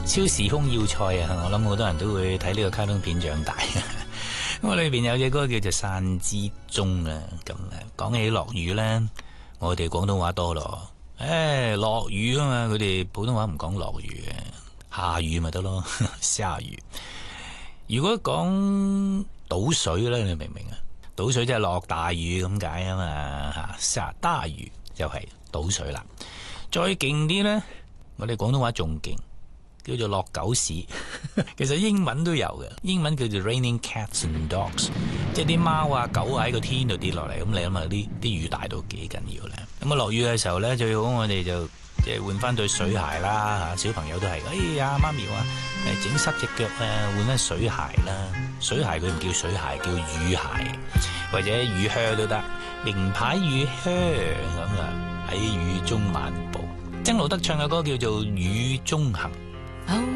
超時空要塞啊！我諗好多人都會睇呢個卡通片長大。咁裏邊有隻歌叫做《散之鐘》啊。咁講起落雨呢，我哋廣東話多咯。落雨啊嘛，佢哋普通話唔講落雨嘅，下雨咪得咯，下雨。如果講倒水呢，你明唔明啊？倒水即係落大雨咁解啊嘛，下大雨就係倒水啦。再勁啲呢，我哋廣東話仲勁，叫做落狗屎。其實英文都有嘅，英文叫做 raining cats and dogs， 即係啲貓啊狗喺個天度跌落嚟。咁你諗下啲雨大到幾緊要呢？咁啊落雨嘅時候呢，最好我哋就即係換翻對水鞋啦。小朋友都係，哎呀媽咪話整濕隻腳啊，換翻水鞋啦。水鞋佢唔叫水鞋，叫雨鞋或者雨靴都得，名牌雨靴咁啊。喺雨中漫步，曾路得唱嘅歌叫做《雨中行》。